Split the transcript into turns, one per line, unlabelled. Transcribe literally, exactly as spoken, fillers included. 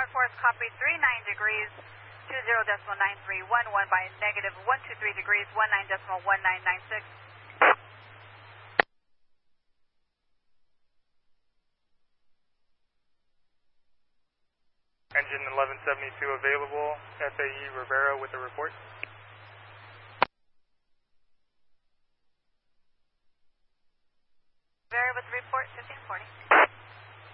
Force, copy three nine degrees, two zero decimal nine three one one by negative one two three degrees, one nine decimal one nine nine six.
Engine eleven seventy-two available, F A E Rivera with a report.
Rivera with the report, fifteen forty.